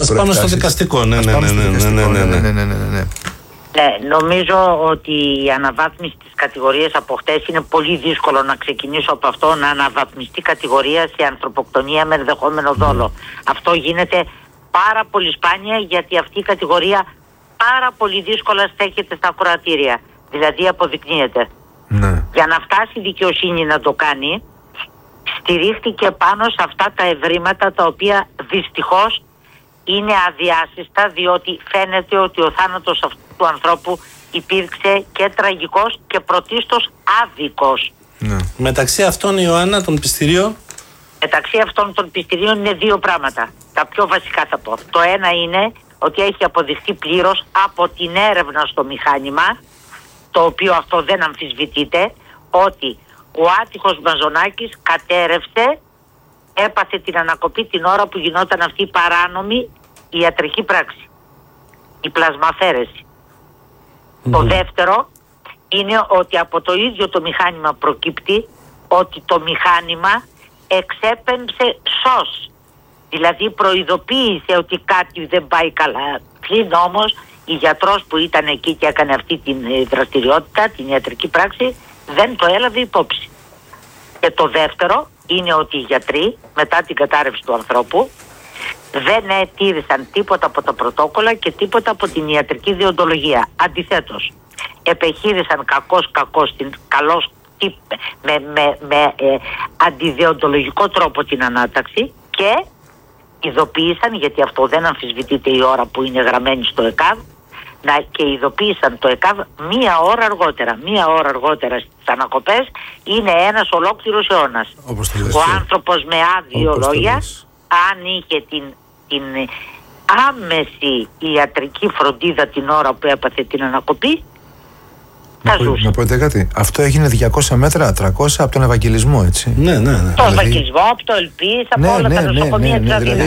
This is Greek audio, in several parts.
Ας πάμε στο δικαστικό. Ναι. Ναι, νομίζω ότι η αναβάθμιση της κατηγορίας από χτες είναι πολύ δύσκολο να ξεκινήσω από αυτό, να αναβαθμιστεί κατηγορία σε ανθρωποκτονία με ενδεχόμενο δόλο. Αυτό γίνεται πάρα πολύ σπάνια, γιατί αυτή η κατηγορία πάρα πολύ δύσκολα στέκεται στα ακροατήρια. Δηλαδή αποδεικνύεται. Ναι. Για να φτάσει η δικαιοσύνη να το κάνει, στηρίχθηκε πάνω σε αυτά τα ευρήματα, τα οποία δυστυχώς είναι αδιάσυστα, διότι φαίνεται ότι ο θάνατος αυτού του ανθρώπου υπήρξε και τραγικός και πρωτίστως άδικος. Ναι. Μεταξύ αυτών, Ιωάννα, των πιστηρίων. Μεταξύ αυτών των πιστηρίων είναι δύο πράγματα. Τα πιο βασικά θα πω. Το ένα είναι ότι έχει αποδειχθεί πλήρως από την έρευνα στο μηχάνημα, το οποίο αυτό δεν αμφισβητείται, ότι ο άτυχος Μαζονάκης κατέρευσε, έπαθε την ανακοπή την ώρα που γινόταν αυτή η παράνομη ιατρική πράξη, η πλασμαφέρεση. Το δεύτερο είναι ότι από το ίδιο το μηχάνημα προκύπτει ότι το μηχάνημα εξέπεμψε σως, δηλαδή προειδοποίησε ότι κάτι δεν πάει καλά. Πλην όμως η γιατρός που ήταν εκεί και έκανε αυτή την δραστηριότητα, την ιατρική πράξη, δεν το έλαβε υπόψη. Και το δεύτερο είναι ότι οι γιατροί μετά την κατάρρευση του ανθρώπου δεν τήρησαν τίποτα από τα πρωτόκολλα και τίποτα από την ιατρική δεοντολογία. Αντιθέτως, επεχείρησαν με αντιδεοντολογικό τρόπο την ανάταξη και ειδοποίησαν, γιατί αυτό δεν αμφισβητείται η ώρα που είναι γραμμένη στο ΕΚΑΒ, και ειδοποίησαν το ΕΚΑΒ μία ώρα αργότερα στις ανακοπές. Είναι ένας ολόκληρος αιώνας. Ο άνθρωπος με άδειο λόγια, αν είχε την άμεση ιατρική φροντίδα την ώρα που έπαθε την ανακοπή, θα ζούσε. Να πω κάτι. Αυτό έγινε 200 μέτρα, 300 από τον Ευαγγελισμό, έτσι. Ναι. Το Ευαγγελισμό, από το Ελπίς, από όλα τα νοσοκομεία της Αθήνας.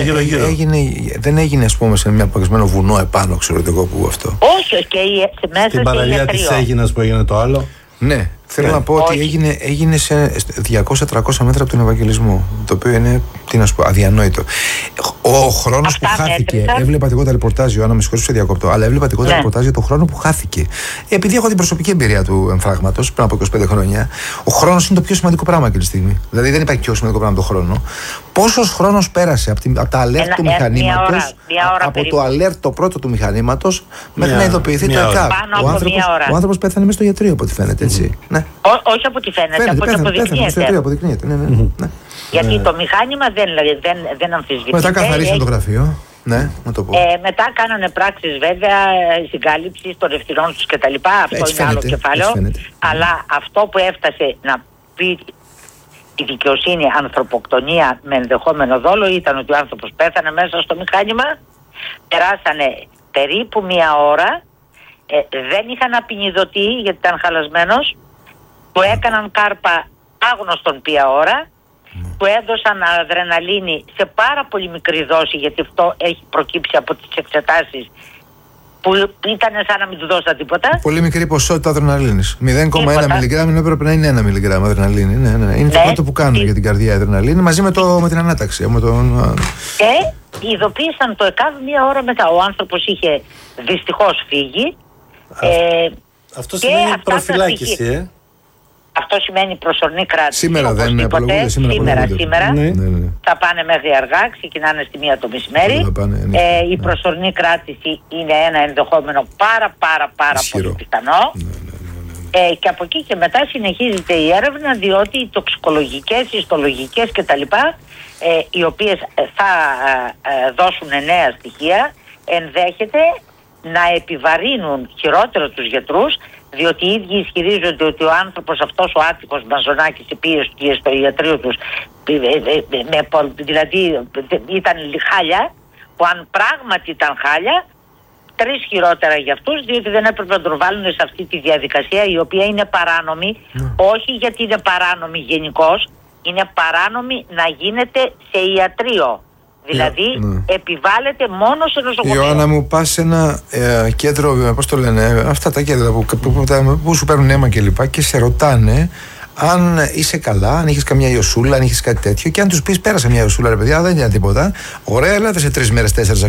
Δεν έγινε, ας πούμε, σε ένα απογεσμένο βουνό επάνω, ξέρω εγώ που αυτό. Όχι, και μέσα στην παραλία της Αίγινας που έγινε το άλλο. Ναι, θέλω να πω ότι έγινε σε 200-300 μέτρα από τον Ευαγγελισμό. Το οποίο είναι, τι να σου πω, αδιανόητο. Ο χρόνος που χάθηκε. Έβλεπα εγώ τα ρεπορτάζ, Ιωάννα, με συγχωρείτε, διακόπτω, αλλά έβλεπα εγώ τα ρεπορτάζ για τον χρόνο που χάθηκε. Επειδή έχω την προσωπική εμπειρία του εμφράγματος πριν από 25 χρόνια, ο χρόνος είναι το πιο σημαντικό πράγμα εκείνη τη στιγμή. Δηλαδή δεν υπάρχει πιο σημαντικό πράγμα από τον χρόνο. Πόσος χρόνος πέρασε από τα alert του μηχανήματος, από το alert το πρώτο του μηχανήματος, μέχρι να ειδοποιηθεί το ΕΚΑΒ. Ο άνθρωπος πέθανε μέσα στο ιατρείο, από ό,τι φαίνεται, έτσι. Ναι. Όχι από ό,τι φαίνεται, από ό,τι αποδεικνύεται. Ναι. Γιατί το μηχάνημα δεν αμφισβητείται. Μετά καθαρίσαν το γραφείο. Ναι, να το πω. Μετά κάνανε πράξεις, βέβαια, συγκάλυψης των ευθυνών τους κτλ. Αυτό είναι άλλο κεφάλαιο. Αλλά αυτό που έφτασε να πει η δικαιοσύνη ανθρωποκτονία με ενδεχόμενο δόλο ήταν ότι ο άνθρωπος πέθανε μέσα στο μηχάνημα. Περάσανε περίπου μία ώρα. Δεν είχαν απεινιδωτεί γιατί ήταν χαλασμένος. Του έκαναν κάρπα άγνωστον ποια ώρα. Του έδωσαν αδρεναλίνη σε πάρα πολύ μικρή δόση, γιατί αυτό έχει προκύψει από τις εξετάσεις, που ήταν σαν να μην του δώσαν τίποτα. Πολύ μικρή ποσότητα αδρεναλίνης. 0,1 μιλιγκράμμ έπρεπε να είναι 1 μιλιγκράμμ αδρεναλίνη. Ναι. Είναι το πρώτο που κάνουν για την καρδιά αδρεναλίνη, μαζί με την ανάταξη. Και ειδοποίησαν το ΕΚΑΒ μία ώρα μετά. Ο άνθρωπος είχε δυστυχώς φύγει. Αυτό σημαίνει προφυλάκηση, Αυτό σημαίνει προσωρινή κράτηση. Σήμερα δεν απολογούνται. Σήμερα. Ναι. Θα πάνε μέχρι αργά, ξεκινάνε στη 1 το μεσημέρι. Η προσωρινή κράτηση είναι ένα ενδεχόμενο πάρα πολύ πιθανό. Και από εκεί και μετά συνεχίζεται η έρευνα, διότι οι τοξικολογικές, ιστολογικές κτλ, οι οποίες θα δώσουν νέα στοιχεία, ενδέχεται να επιβαρύνουν χειρότερο τους γιατρούς, διότι οι ίδιοι ισχυρίζονται ότι ο άνθρωπος αυτός, ο άτυχος Μαζονάκης, πήγε στο ιατρείο τους, δηλαδή ήταν χάλια, που αν πράγματι ήταν χάλια, 3 χειρότερα για αυτούς, διότι δεν έπρεπε να τον βάλουν σε αυτή τη διαδικασία, η οποία είναι παράνομη, όχι γιατί είναι παράνομη γενικώς, είναι παράνομη να γίνεται σε ιατρίο. Δηλαδή επιβάλλεται μόνο σε νοσοκομείο. Ιωάννα μου, πας σε ένα κέντρο, πώς το λένε, αυτά τα κέντρα που σου παίρνουν αίμα και λοιπά, και σε ρωτάνε αν είσαι καλά, αν έχεις καμιά ιωσούλα, αν έχεις κάτι τέτοιο, και αν τους πεις πέρασα μια ιωσούλα, ρε παιδιά, δεν είναι τίποτα. Ωραία, έλατε σε 3 μέρες, 4